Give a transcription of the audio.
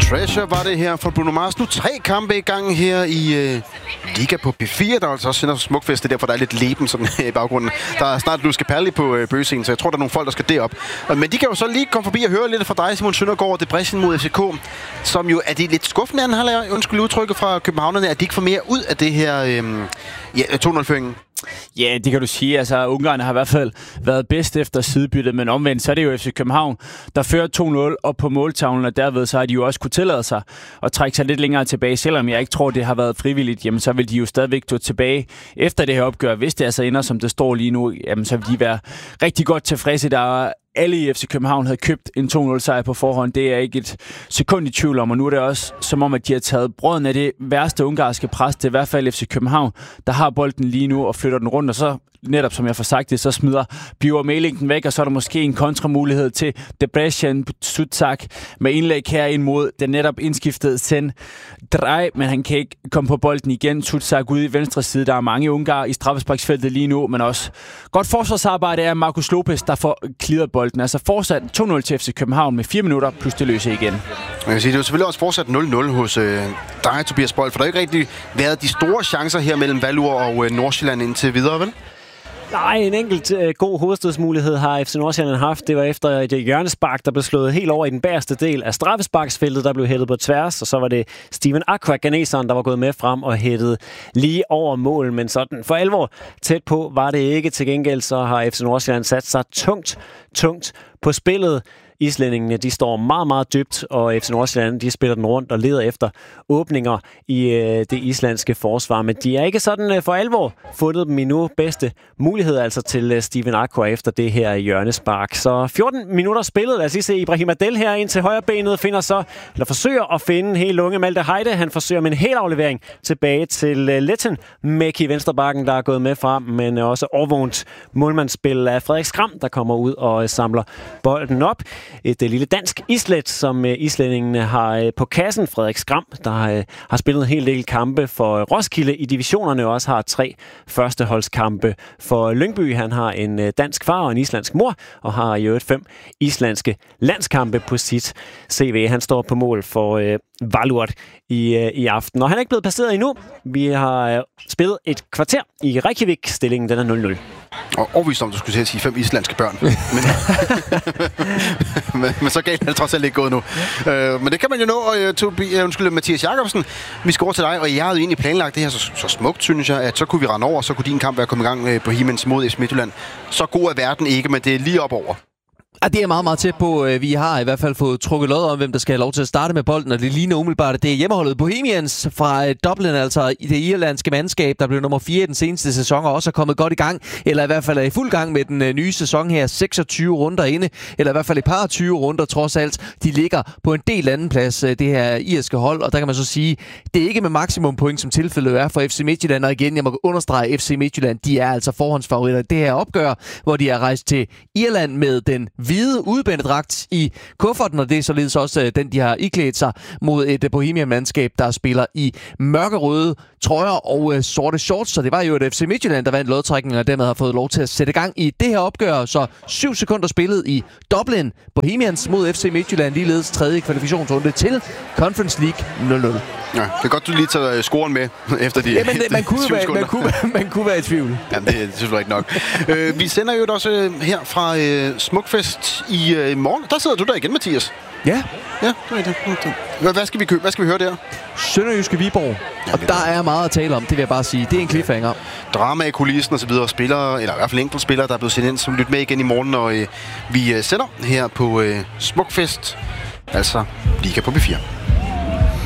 Treasure var det her for Bruno Mars. Nu 3 kampe i gang her i Liga på P4. Der er altså også sender Smukfest, det derfor der er lidt leben sådan, i baggrunden. Der er snart Luske Perli på bøgescenen, så jeg tror, der er nogle folk, der skal derop. Men de kan jo så lige komme forbi og høre lidt fra dig, Simon Søndergaard, Debrecen mod FCK, som jo er det lidt skuffende, han har undskyld udtrykket fra københavnerne, at de ikke får mere ud af det her 2-0-føringen. Ja, det kan du sige. Altså, Ungarn har i hvert fald været bedst efter sidebyttet, men omvendt, så er det jo FC København, der fører 2-0 op på måltavlen, og derved så har de jo også kunne tillade sig at trække sig lidt længere tilbage. Selvom jeg ikke tror, det har været frivilligt, jamen så vil de jo stadigvæk gå tilbage efter det her opgør. Hvis det altså ender, som det står lige nu, jamen så vil de være rigtig godt tilfredse. Der er alle i FC København havde købt en 2-0-sejr på forhånd. Det er ikke et sekund i tvivl om, og nu er det også som om, at de har taget brøden af det værste ungarske pres. Det er i hvert fald FC København, der har bolden lige nu og flytter den rundt, og så netop som jeg får sagt det, så smider Bjørn Mæling den væk, og så er der måske en kontramulighed til Debrecen Sutzak med indlæg her ind mod den netop indskiftede Sen Drej, men han kan ikke komme på bolden igen. Sutzak ude i venstre side. Der er mange ungarer i straffesparksfeltet lige nu, men også godt forsvarsarbejde er Marcus Lopez, der får clearet bolden. Altså fortsat 2-0 til FC København med 4 minutter, plus det løse igen. Jeg kan sige, det er jo selvfølgelig også fortsat 0-0 hos dig, Tobias Bold, for der har ikke rigtig været de store chancer her mellem Valur og Nordsjælland indtil videre, vel? Nej, en enkelt god hovedstødsmulighed har FC Nordsjælland haft. Det var efter et hjørnespark, der blev slået helt over i den bagerste del af straffesparksfeltet, der blev hættet på tværs, og så var det Steven Aqua, ghaneseren, der var gået med frem og hættet lige over mål, men sådan for alvor tæt på var det ikke. Til gengæld så har FC Nordsjælland sat sig tungt på spillet. Islændingene, de står meget, meget dybt, og FC Nordsjælland, de spiller den rundt og leder efter åbninger i det islandske forsvar. Men de er ikke sådan for alvor fundet dem endnu. Bedste mulighed altså til Steven Aqua efter det her hjørnespark. Så 14 minutter spillet. Lad os lige se Ibrahim Adel her ind til højre benet. Forsøger at finde helt unge Malte Heide. Han forsøger med en hel aflevering tilbage til Letten Mæk i venstrebakken, der er gået med frem, men også overvågent målmandsspil af Frederik Skram, der kommer ud og samler bolden op. Et lille dansk islet, som islændingene har på kassen. Frederik Skram, der har spillet en hel del kampe for Roskilde i divisionerne, og også har 3 førsteholdskampe for Lyngby. Han har en dansk far og en islandsk mor, og har i øvrigt 5 islandske landskampe på sit CV. Han står på mål for Valur i aften, og han er ikke blevet passeret endnu. Vi har spillet et kvarter i Reykjavik. Stillingen den er 0-0. Og overvist om, du skulle sige 5 islandske børn. men så galt er det trods alt ikke gået nu. Men det kan man jo nå. Mathias Jacobsen, vi skal over til dig, og jeg havde jo egentlig planlagt det her så smukt, synes jeg, at så kunne vi rende over, så kunne din kamp være kommet i gang på Himmens mod FC Midtjylland. Så god er verden ikke, men det er lige op over. Ja, det er meget, meget tæt på. Vi har i hvert fald fået trukket lod om, hvem der skal have lov til at starte med bolden, og det ligner umiddelbart, det er hjemmeholdet Bohemians fra Dublin, altså det irlandske mandskab, der blev nummer 4 i den seneste sæson, og også er kommet godt i gang, eller i hvert fald er i fuld gang med den nye sæson her, 26 runder inde, eller i hvert fald et par 20 runder trods alt. De ligger på en del anden plads, det her irske hold, og der kan man så sige, det er ikke med maksimum point, som tilfældet er for FC Midtjylland, og igen, jeg må understrege, FC Midtjylland, de er altså forhåndsfavoritter. Det her opgør, hvor de er rejst til Irland med den hvide udbændedragt i kufferten, og det er således også den, de har iklædt sig mod et Bohemian-mandskab, der spiller i mørkerøde trøjer og sorte shorts. Så det var jo et FC Midtjylland, der vandt lodtrækningen, og dermed har fået lov til at sætte gang i det her opgør. Så 7 sekunder spillet i Dublin. Bohemians mod FC Midtjylland, ligeledes 3. kvalifikationsrunde til Conference League 0-0. Ja, det er godt, du lige tager scoren med efter de man kunne være i tvivl. Jamen, det synes jeg ikke nok. Vi sender jo også her fra Smukfest i morgen. Der sidder du der igen, Mathias. Ja. Ja, det er det. Hvad skal vi købe? Hvad skal vi høre der? Sønderjyske Viborg. Og der er meget at tale om, det vil jeg bare sige. Det er en cliffhanger. Drama i kulissen og så videre. Spillere, eller i hvert fald enkelte spillere, der er blevet sendt ind, som lytter med igen i morgen, og vi sender her på Smukfest. Altså Liga på P4.